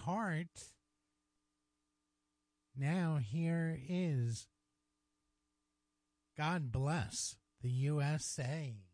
heart. Now here is God Bless the USA.